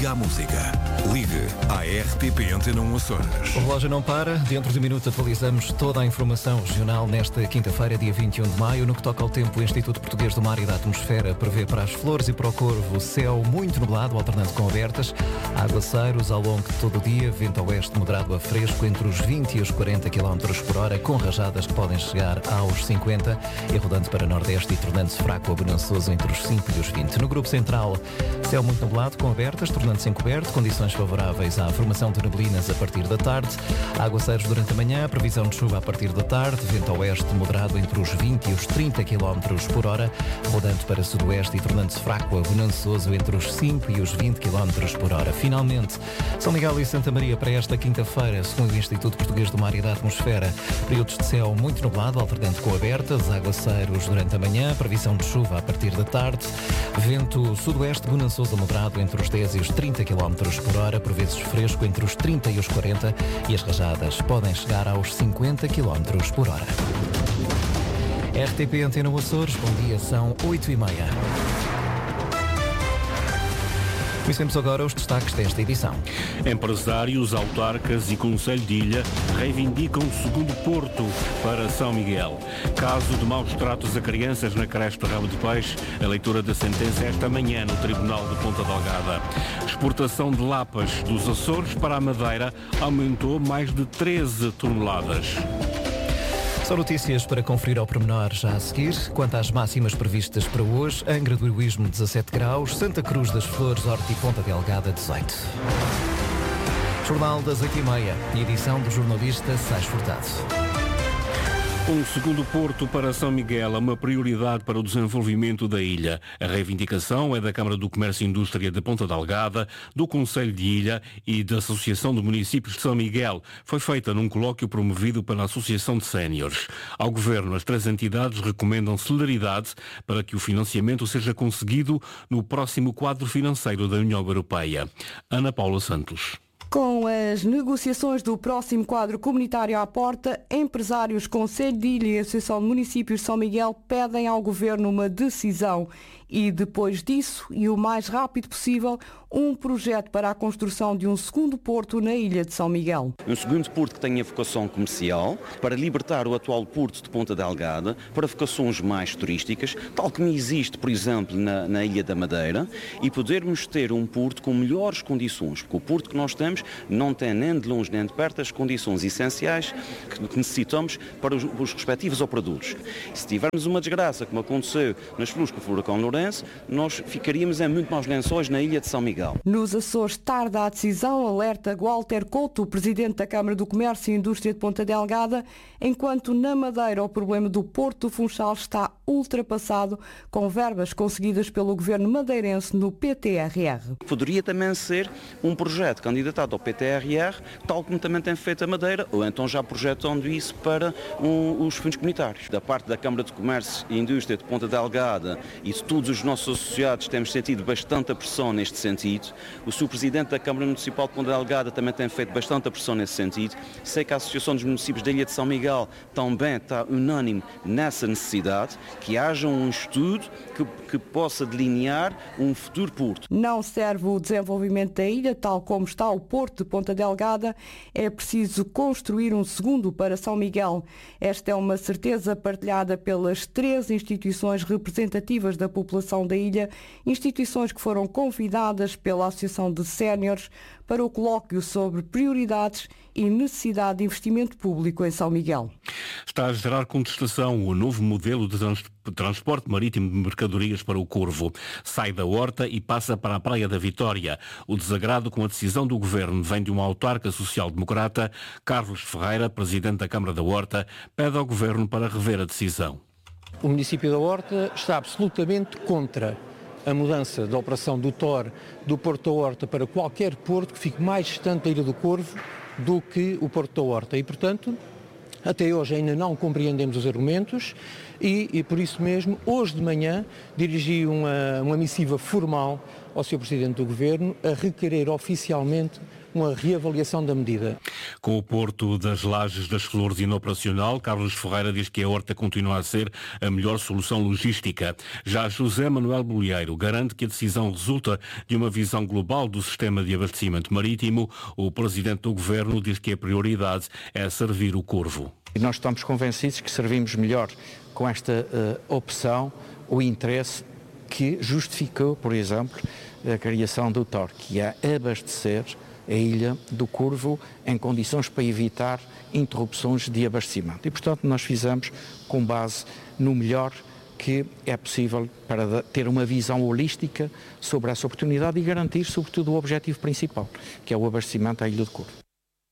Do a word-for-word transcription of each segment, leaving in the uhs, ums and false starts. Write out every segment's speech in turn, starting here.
A música. Ligue à R T P Antena um Açores. O relógio não para. Dentro de minutos atualizamos toda a informação regional nesta quinta-feira, dia vinte e um de maio. No que toca ao tempo, o Instituto Português do Mar e da Atmosfera prevê para as Flores e para o Corvo céu muito nublado, alternando com abertas. Aguaceiros ao longo de todo o dia. Vento oeste moderado a fresco entre os vinte e os quarenta quilómetros por hora, com rajadas que podem chegar aos cinquenta e rodando para nordeste e tornando-se fraco ou bonançoso entre os cinco e os vinte. No grupo central, céu muito nublado com abertas, tornando-se encoberto, condições favoráveis à formação de neblinas a partir da tarde, aguaceiros durante a manhã, previsão de chuva a partir da tarde, vento oeste moderado entre os vinte e os trinta quilómetros por hora, rodando para sudoeste e tornando-se fraco a bonançoso entre os cinco e os vinte quilómetros por hora. Finalmente, São Miguel e Santa Maria para esta quinta-feira, segundo o Instituto Português do Mar e da Atmosfera, períodos de céu muito nublado, alternando com abertas, aguaceiros durante a manhã, previsão de chuva a partir da tarde, vento sudoeste bonançoso a moderado entre os dez e os trinta quilómetros por hora, por vezes fresco entre os trinta e os quarenta, e as rajadas podem chegar aos cinquenta quilómetros por hora. R T P Antena Açores, bom dia, são oito e meia. Conhecemos agora os destaques desta edição. Empresários, autarcas e Conselho de Ilha reivindicam o segundo porto para São Miguel. Caso de maus tratos a crianças na creche do Rabo de Peixe, a leitura da sentença esta manhã no Tribunal de Ponta Delgada. Exportação de lapas dos Açores para a Madeira aumentou mais de treze toneladas. São notícias para conferir ao pormenor já a seguir. Quanto às máximas previstas para hoje, Angra do Heroísmo dezassete graus, Santa Cruz das Flores, Horta e Ponta Delgada dezoito. Jornal das oito e meia, edição do jornalista Sais Furtado. Um segundo porto para São Miguel é uma prioridade para o desenvolvimento da ilha. A reivindicação é da Câmara do Comércio e Indústria de Ponta Delgada, do Conselho de Ilha e da Associação de Municípios de São Miguel. Foi feita num colóquio promovido pela Associação de Séniores. Ao Governo, as três entidades recomendam celeridade para que o financiamento seja conseguido no próximo quadro financeiro da União Europeia. Ana Paula Santos. Com as negociações do próximo quadro comunitário à porta, empresários, Conselho de Ilha e Associação de Municípios de São Miguel pedem ao Governo uma decisão e, depois disso, e o mais rápido possível, um projeto para a construção de um segundo porto na ilha de São Miguel. Um segundo porto que tenha vocação comercial, para libertar o atual porto de Ponta Delgada, para vocações mais turísticas, tal como existe, por exemplo, na, na Ilha da Madeira, e podermos ter um porto com melhores condições, porque o porto que nós temos não tem nem de longe nem de perto as condições essenciais que necessitamos para os, os respectivos operadores. Se tivermos uma desgraça, como aconteceu nas Flores com o furacão Lourenço, nós ficaríamos em muito maus lençóis na ilha de São Miguel. Nos Açores tarda a decisão, alerta Walter Couto, presidente da Câmara do Comércio e Indústria de Ponta Delgada, enquanto na Madeira o problema do Porto do Funchal está ultrapassado com verbas conseguidas pelo governo madeirense no P T R R. Poderia também ser um projeto candidatado ao P T R R, tal como também tem feito a Madeira, ou então já projetando isso para um, os fundos comunitários. Da parte da Câmara de Comércio e Indústria de Ponta Delgada e de todos os nossos associados temos sentido bastante pressão neste sentido. O senhor Presidente da Câmara Municipal de Ponta Delgada também tem feito bastante pressão nesse sentido. Sei que a Associação dos Municípios da Ilha de São Miguel também está unânime nessa necessidade, que haja um estudo que, que possa delinear um futuro porto. Não serve o desenvolvimento da ilha, tal como está o Porto de Ponta Delgada, é preciso construir um segundo para São Miguel. Esta é uma certeza partilhada pelas três instituições representativas da população da ilha, instituições que foram convidadas pela Associação de Séniores para o colóquio sobre prioridades e necessidade de investimento público em São Miguel. Está a gerar contestação o novo modelo de trans- transporte marítimo de mercadorias para o Corvo. Sai da Horta e passa para a Praia da Vitória. O desagrado com a decisão do Governo vem de uma autarca social-democrata. Carlos Ferreira, presidente da Câmara da Horta, pede ao Governo para rever a decisão. O município da Horta está absolutamente contra a mudança da operação do T O R do Porto da Horta para qualquer porto que fique mais distante da Ilha do Corvo do que o Porto da Horta e, portanto, até hoje ainda não compreendemos os argumentos e, e por isso mesmo, hoje de manhã, dirigi uma, uma missiva formal ao senhor Presidente do Governo a requerer oficialmente uma reavaliação da medida. Com o Porto das Lajes das Flores inoperacional, Carlos Ferreira diz que a horta continua a ser a melhor solução logística. Já José Manuel Bolieiro garante que a decisão resulta de uma visão global do sistema de abastecimento marítimo. O presidente do governo diz que a prioridade é servir o Corvo. E nós estamos convencidos que servimos melhor com esta uh, opção o interesse que justificou, por exemplo, a criação do T O R, que é abastecer a ilha do Corvo em condições para evitar interrupções de abastecimento. E, portanto, nós fizemos com base no melhor que é possível para ter uma visão holística sobre essa oportunidade e garantir, sobretudo, o objetivo principal, que é o abastecimento à ilha do Corvo.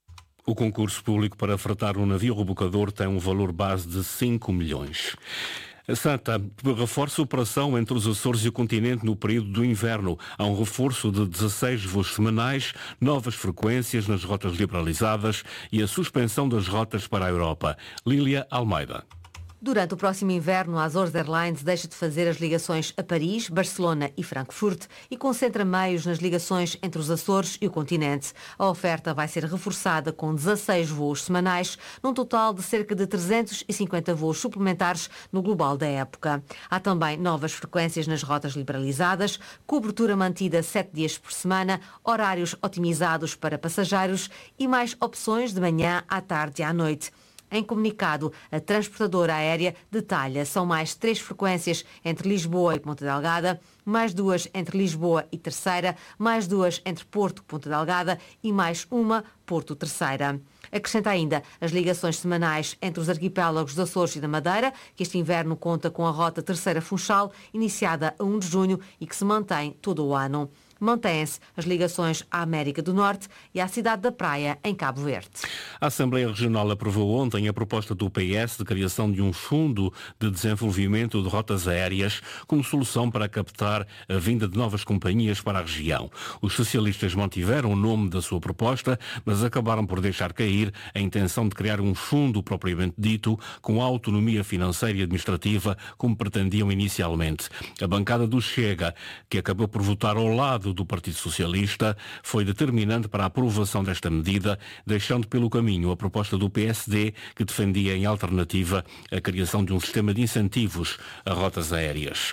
O concurso público para fretar um navio rebocador tem um valor base de cinco milhões. A SATA reforça a operação entre os Açores e o continente no período do inverno. Há um reforço de dezasseis voos semanais, novas frequências nas rotas liberalizadas e a suspensão das rotas para a Europa. Lília Almeida. Durante o próximo inverno, a Azores Airlines deixa de fazer as ligações a Paris, Barcelona e Frankfurt e concentra meios nas ligações entre os Açores e o continente. A oferta vai ser reforçada com dezasseis voos semanais, num total de cerca de trezentos e cinquenta voos suplementares no global da época. Há também novas frequências nas rotas liberalizadas, cobertura mantida sete dias por semana, horários otimizados para passageiros e mais opções de manhã, à tarde e à noite. Em comunicado, a transportadora aérea detalha são mais três frequências entre Lisboa e Ponta Delgada, mais duas entre Lisboa e Terceira, mais duas entre Porto e Ponta Delgada e mais uma Porto Terceira. Acrescenta ainda as ligações semanais entre os arquipélagos dos Açores e da Madeira, que este inverno conta com a rota Terceira Funchal, iniciada a primeiro de junho e que se mantém todo o ano. Mantêm-se as ligações à América do Norte e à cidade da Praia, em Cabo Verde. A Assembleia Regional aprovou ontem a proposta do P S de criação de um fundo de desenvolvimento de rotas aéreas como solução para captar a vinda de novas companhias para a região. Os socialistas mantiveram o nome da sua proposta, mas acabaram por deixar cair a intenção de criar um fundo propriamente dito, com autonomia financeira e administrativa, como pretendiam inicialmente. A bancada do Chega, que acabou por votar ao lado do Partido Socialista, foi determinante para a aprovação desta medida, deixando pelo caminho a proposta do P S D, que defendia em alternativa a criação de um sistema de incentivos a rotas aéreas.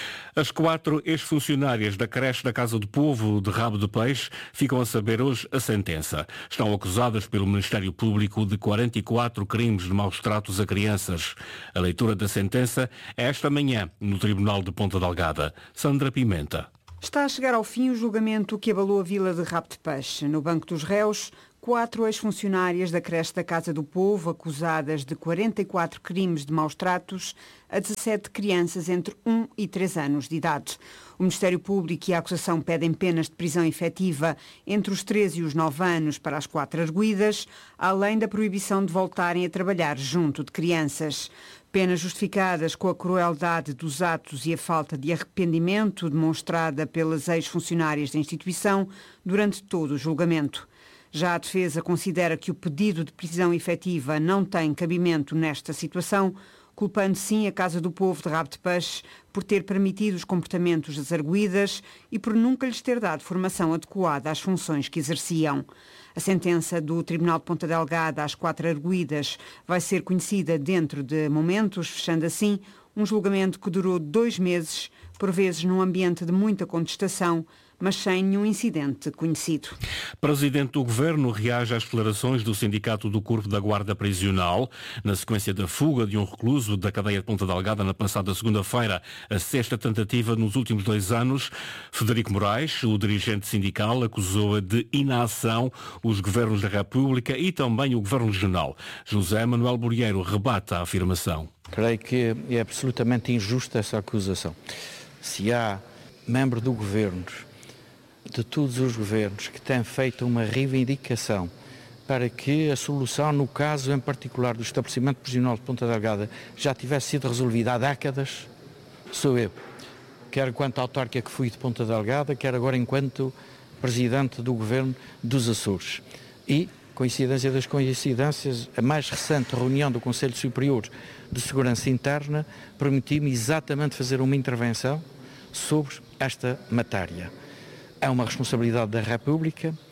As quatro ex-funcionárias da creche da Casa do Povo de Rabo de Peixe ficam a saber hoje a sentença. Estão acusadas pelo Ministério Público de quarenta e quatro crimes de maus tratos a crianças. A leitura da sentença é esta manhã no Tribunal de Ponta Delgada. Sandra Pimenta. Está a chegar ao fim o julgamento que abalou a vila de Rabo de Peixe. No banco dos réus, quatro ex-funcionárias da creche da Casa do Povo, acusadas de quarenta e quatro crimes de maus tratos a dezassete crianças entre um e três anos de idade. O Ministério Público e a acusação pedem penas de prisão efetiva entre os treze e os nove anos para as quatro arguidas, além da proibição de voltarem a trabalhar junto de crianças. Penas justificadas com a crueldade dos atos e a falta de arrependimento demonstrada pelas ex-funcionárias da instituição durante todo o julgamento. Já a defesa considera que o pedido de prisão efetiva não tem cabimento nesta situação, culpando sim a Casa do Povo de Rabo de Peixe por ter permitido os comportamentos das arguidas e por nunca lhes ter dado formação adequada às funções que exerciam. A sentença do Tribunal de Ponta Delgada às quatro arguidas vai ser conhecida dentro de momentos, fechando assim um julgamento que durou dois meses, por vezes num ambiente de muita contestação, mas sem nenhum incidente conhecido. Presidente do Governo reage às declarações do Sindicato do Corpo da Guarda Prisional na sequência da fuga de um recluso da cadeia de Ponta Delgada na passada segunda-feira, a sexta tentativa nos últimos dois anos. Frederico Moraes, o dirigente sindical, acusou de inação os governos da República e também o Governo Regional. José Manuel Bolieiro rebate a afirmação. Creio que é absolutamente injusta essa acusação. Se há membro do Governo, de todos os governos, que têm feito uma reivindicação para que a solução, no caso em particular do estabelecimento prisional de Ponta Delgada, já tivesse sido resolvida há décadas, sou eu. Quer enquanto autarca que fui de Ponta Delgada, quer agora enquanto presidente do governo dos Açores. E, coincidência das coincidências, a mais recente reunião do Conselho Superior de Segurança Interna permitiu-me exatamente fazer uma intervenção sobre esta matéria. É uma responsabilidade da República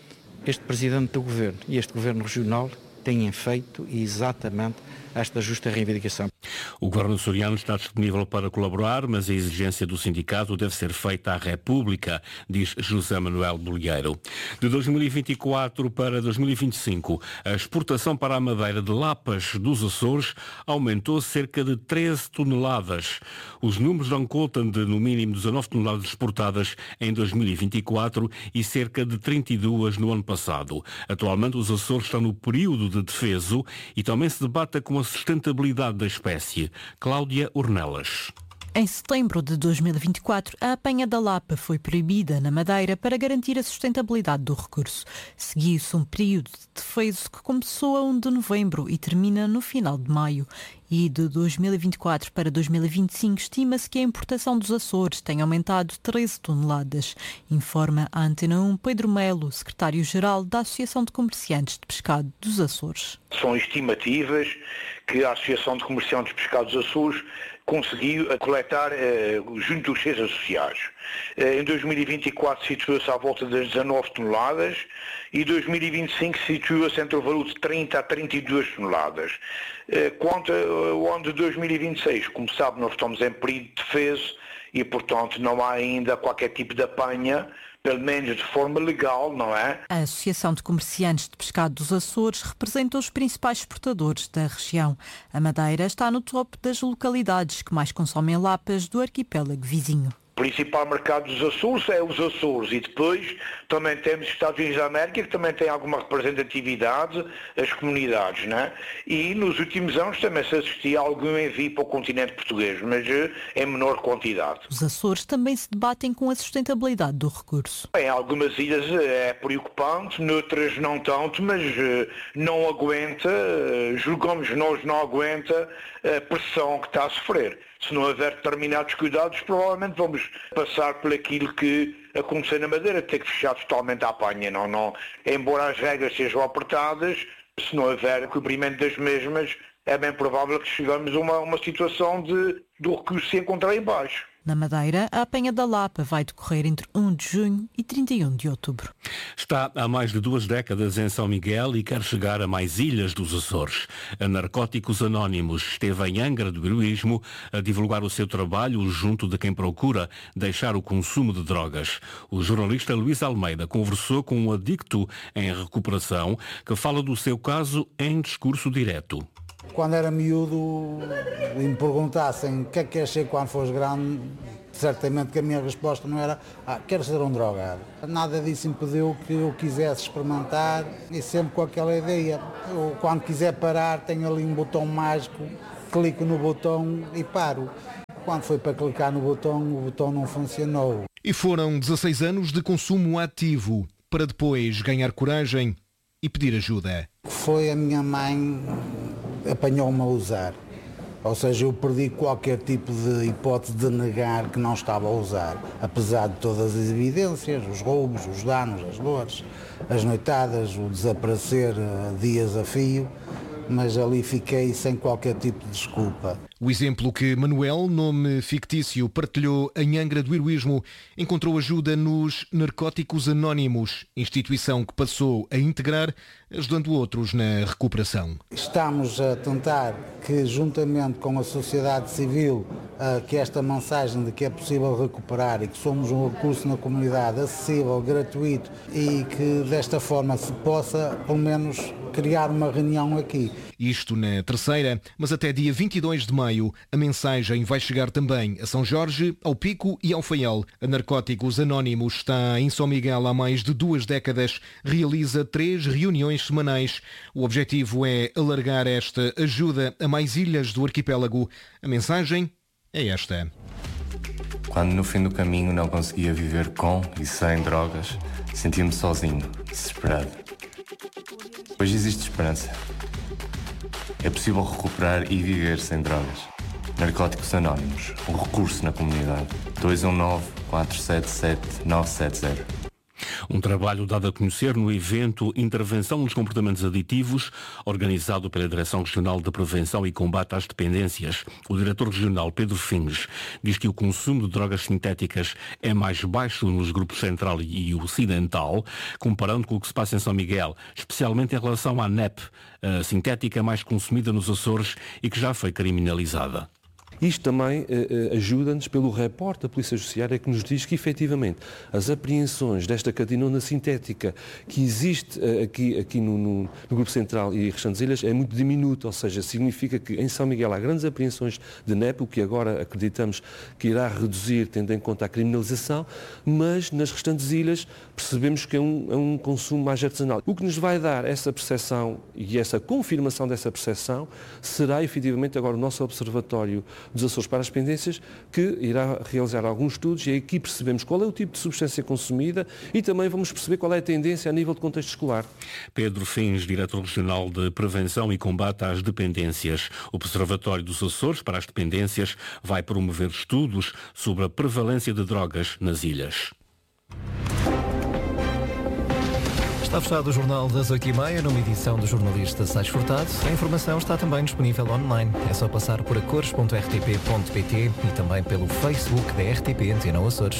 este Presidente do Governo e este Governo Regional têm feito exatamente esta justa reivindicação. O Governo açoriano está disponível para colaborar, mas a exigência do sindicato deve ser feita à República, diz José Manuel Bolheiro. De dois mil e vinte e quatro para dois mil e vinte e cinco, a exportação para a Madeira de lapas dos Açores aumentou cerca de treze toneladas. Os números dão conta de, no mínimo, dezanove toneladas exportadas em dois mil e vinte e quatro e cerca de trinta e duas no ano passado. Atualmente, os Açores estão no período de defeso e também se debate com a sustentabilidade da espécie. Cláudia Ornelas. Em setembro de dois mil e vinte e quatro, a apanha da lapa foi proibida na Madeira para garantir a sustentabilidade do recurso. Seguiu-se um período de defeso que começou a primeiro de novembro e termina no final de maio. E de dois mil e vinte e quatro para dois mil e vinte e cinco estima-se que a importação dos Açores tenha aumentado treze toneladas. Informa a Antena um Pedro Melo, secretário-geral da Associação de Comerciantes de Pescado dos Açores. São estimativas que a Associação de Comerciantes de Pescado dos Açores conseguiu coletar uh, junto dos seus associados. Uh, em dois mil e vinte e quatro situa-se à volta das dezanove toneladas e dois mil e vinte e cinco situa-se entre o valor de trinta a trinta e duas toneladas. Uh, quanto ao ano de dois mil e vinte e seis, como sabe, nós estamos em período de defeso e, portanto, não há ainda qualquer tipo de apanha, pelo menos de forma legal, não é? A Associação de Comerciantes de Pescado dos Açores representa os principais exportadores da região. A Madeira está no topo das localidades que mais consomem lapas do arquipélago vizinho. O principal mercado dos Açores é os Açores e depois também temos os Estados Unidos da América, que também tem alguma representatividade, as comunidades, né? E nos últimos anos também se assistia a algum envio para o continente português, mas em menor quantidade. Os Açores também se debatem com a sustentabilidade do recurso. Em algumas ilhas é preocupante, noutras não tanto, mas não aguenta, julgamos nós não aguenta a pressão que está a sofrer. Se não houver determinados cuidados, provavelmente vamos passar por aquilo que aconteceu na Madeira, ter que fechar totalmente a apanha. Não, não. Embora as regras sejam apertadas, se não houver cumprimento das mesmas, é bem provável que chegamos a uma, uma situação de, do recurso se encontrar em baixo. Na Madeira, a apanha da lapa vai decorrer entre primeiro de junho e trinta e um de outubro. Está há mais de duas décadas em São Miguel e quer chegar a mais ilhas dos Açores. A Narcóticos Anónimos esteve em Angra do Heroísmo a divulgar o seu trabalho junto de quem procura deixar o consumo de drogas. O jornalista Luís Almeida conversou com um adicto em recuperação que fala do seu caso em discurso direto. Quando era miúdo e me perguntassem o que é que queres ser quando fores grande, certamente que a minha resposta não era ah, quero ser um drogado. Nada disso impediu que eu quisesse experimentar e sempre com aquela ideia. Eu, quando quiser parar, tenho ali um botão mágico, clico no botão e paro. Quando foi para clicar no botão, o botão não funcionou. E foram dezasseis anos de consumo ativo, para depois ganhar coragem e pedir ajuda. Foi a minha mãe apanhou-me a usar. Ou seja, eu perdi qualquer tipo de hipótese de negar que não estava a usar. Apesar de todas as evidências, os roubos, os danos, as dores, as noitadas, o desaparecer dias a fio, mas ali fiquei sem qualquer tipo de desculpa. O exemplo que Manuel, nome fictício, partilhou em Angra do Heroísmo, encontrou ajuda nos Narcóticos Anónimos, instituição que passou a integrar, ajudando outros na recuperação. Estamos a tentar que, juntamente com a sociedade civil, que esta mensagem de que é possível recuperar e que somos um recurso na comunidade acessível, gratuito e que desta forma se possa, pelo menos, criar uma reunião aqui. Isto na terceira, mas até dia vinte e dois de maio, a mensagem vai chegar também a São Jorge, ao Pico e ao Faial. A Narcóticos Anónimos está em São Miguel há mais de duas décadas, realiza três reuniões semanais. O objetivo é alargar esta ajuda a mais ilhas do arquipélago. A mensagem é esta. Quando no fim do caminho não conseguia viver com e sem drogas, sentia-me sozinho, desesperado. Hoje existe esperança. É possível recuperar e viver sem drogas. Narcóticos Anónimos, um recurso na comunidade. dois um nove, quatro sete sete, nove sete zero. Um trabalho dado a conhecer no evento Intervenção nos Comportamentos Aditivos, organizado pela Direção Regional de Prevenção e Combate às Dependências. O diretor regional, Pedro Finges, diz que o consumo de drogas sintéticas é mais baixo nos grupos central e ocidental, comparando com o que se passa em São Miguel, especialmente em relação à N E P, a sintética mais consumida nos Açores e que já foi criminalizada. Isto também eh, ajuda-nos pelo reporte da Polícia Judiciária que nos diz que, efetivamente, as apreensões desta catinona sintética que existe eh, aqui, aqui no, no, no Grupo Central e restantes ilhas é muito diminuta, ou seja, significa que em São Miguel há grandes apreensões de N E P, o que agora acreditamos que irá reduzir, tendo em conta a criminalização, mas nas restantes ilhas percebemos que é um, é um consumo mais artesanal. O que nos vai dar essa percepção e essa confirmação dessa percepção será, efetivamente, agora o nosso Observatório dos Açores para as Dependências, que irá realizar alguns estudos e aqui percebemos qual é o tipo de substância consumida e também vamos perceber qual é a tendência a nível de contexto escolar. Pedro Fins, diretor regional de Prevenção e Combate às Dependências. O Observatório dos Açores para as Dependências vai promover estudos sobre a prevalência de drogas nas ilhas. Está fechado o Jornal das oito e meia, numa edição do jornalista Sais Furtado. A informação está também disponível online. É só passar por acores ponto r t p ponto p t e também pelo Facebook da R T P Antena Açores.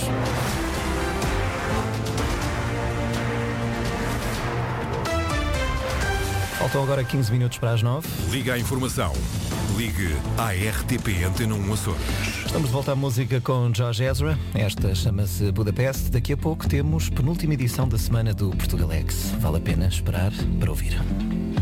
Faltam agora quinze minutos para as nove. Liga à informação. Ligue à R T P Antena um Açores. Estamos de volta à música com George Ezra. Esta chama-se Budapeste. Daqui a pouco temos penúltima edição da semana do Portugalex. Vale a pena esperar para ouvir.